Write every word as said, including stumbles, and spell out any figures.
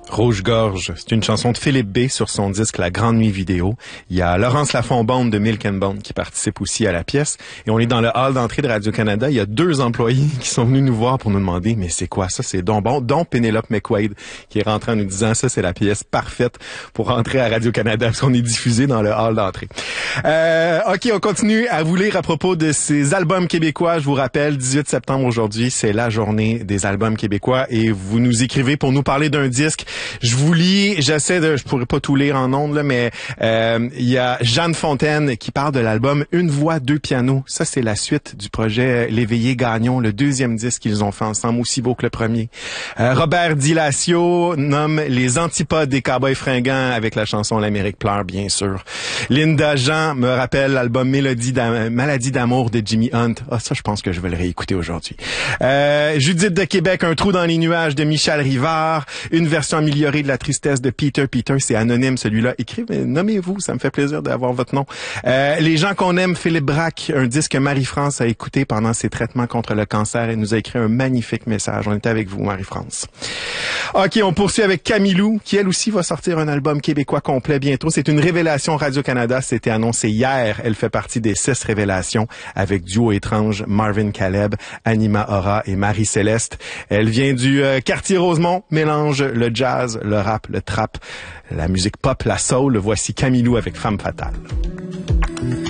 Rouge-gorge, c'est une chanson de Philippe B sur son disque La Grande Nuit vidéo. Il y a Laurence Lafont-Bond de Milk and Bone qui participe aussi à la pièce. Et on est dans le hall d'entrée de Radio-Canada. Il y a deux employés qui sont venus nous voir pour nous demander « Mais c'est quoi ça? C'est donc bon. » Dont Pénélope McQuaid qui est rentrée en nous disant « Ça, c'est la pièce parfaite pour rentrer à Radio-Canada parce qu'on est diffusé dans le hall d'entrée. Euh, » OK, on continue à vous lire à propos de ces albums québécois. Je vous rappelle, dix-huit septembre aujourd'hui, c'est la journée des albums québécois et vous nous écrivez pour nous parler d'un disque. Je vous lis, j'essaie de, je pourrais pas tout lire en ondes, là, mais euh, il y a Jeanne Fontaine qui parle de l'album Une voix, deux pianos. Ça, c'est la suite du projet L'Éveillé Gagnon, le deuxième disque qu'ils ont fait ensemble, aussi beau que le premier. Euh, Robert Dilacio nomme Les antipodes des Cowboys fringants avec la chanson L'Amérique pleure, bien sûr. Linda Jean me rappelle l'album Mélodie d'am- Maladie d'amour de Jimmy Hunt. Ah, ça, je pense que je vais le réécouter aujourd'hui. Euh, Judith de Québec, Un trou dans les nuages de Michel Rivard, une version améliorée de La tristesse de Peter. Peter, c'est anonyme celui-là. Écrivez, nommez-vous, ça me fait plaisir d'avoir votre nom. Euh, les gens qu'on aime, Philippe Braque, un disque que Marie-France a écouté pendant ses traitements contre le cancer et nous a écrit un magnifique message. On était avec vous, Marie-France. OK, on poursuit avec Camilou, qui elle aussi va sortir un album québécois complet bientôt. C'est une révélation Radio-Canada. C'était annoncé hier. Elle fait partie des six révélations avec duo étrange Marvin Caleb, Anima Aura et Marie-Céleste. Elle vient du euh, quartier Rosemont, mélange le jazz, le rap, le trap, la musique pop, la soul. Voici Camilou avec Femme fatale.